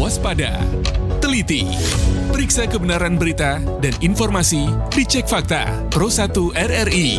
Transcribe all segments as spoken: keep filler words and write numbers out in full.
waspada, teliti, periksa kebenaran berita dan informasi di Cek Fakta Pro satu R R I.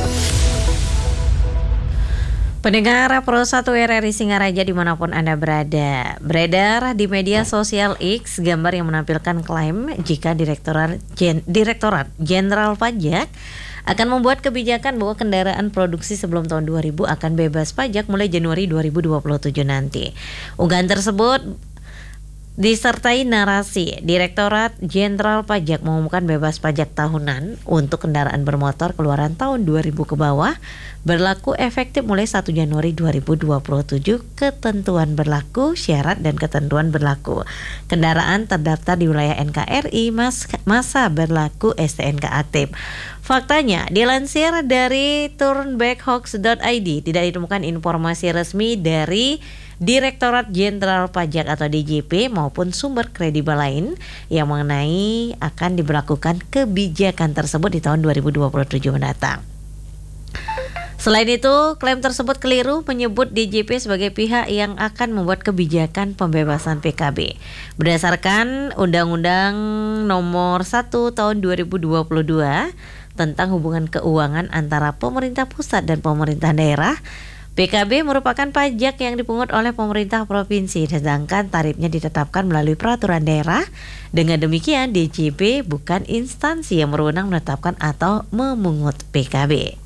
Pendengar Pro satu R R I Singaraja dimanapun Anda berada, beredar di media sosial X gambar yang menampilkan klaim jika Direktorat Jen, Direktorat Jenderal Pajak akan membuat kebijakan bahwa kendaraan produksi sebelum tahun dua ribu akan bebas pajak mulai Januari dua ribu dua puluh tujuh nanti. Unggahan tersebut disertai narasi Direktorat Jenderal Pajak mengumumkan bebas pajak tahunan untuk kendaraan bermotor keluaran tahun dua ribu ke bawah berlaku efektif mulai satu Januari dua ribu dua puluh tujuh. Ketentuan berlaku, syarat dan ketentuan berlaku. Kendaraan terdaftar di wilayah N K R I, mas, masa berlaku S T N K aktif. Faktanya, dilansir dari turnbackhoax dot i d, tidak ditemukan informasi resmi dari Direktorat Jenderal Pajak atau D J P maupun sumber kredibel lain yang mengenai akan diberlakukan kebijakan tersebut di tahun dua ribu dua puluh tujuh mendatang. Selain itu, klaim tersebut keliru menyebut D J P sebagai pihak yang akan membuat kebijakan pembebasan P K B. Berdasarkan Undang-Undang Nomor satu Tahun dua ribu dua puluh dua tentang hubungan keuangan antara pemerintah pusat dan pemerintah daerah, P K B merupakan pajak yang dipungut oleh pemerintah provinsi, sedangkan tarifnya ditetapkan melalui peraturan daerah. Dengan demikian, D J P bukan instansi yang berwenang menetapkan atau memungut P K B.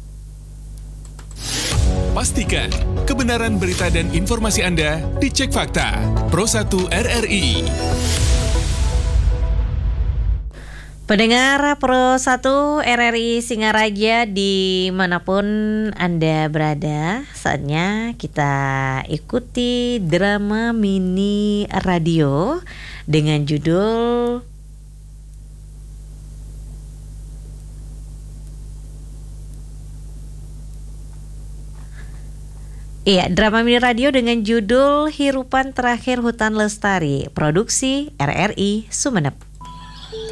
Pastikan kebenaran berita dan informasi Anda di Cek Fakta Pro satu R R I. Pendengar Pro satu R R I Singaraja dimanapun Anda berada, saatnya kita ikuti drama mini radio dengan judul Iya, drama mini radio dengan judul Hirupan Terakhir Hutan Lestari, produksi R R I Sumeneb.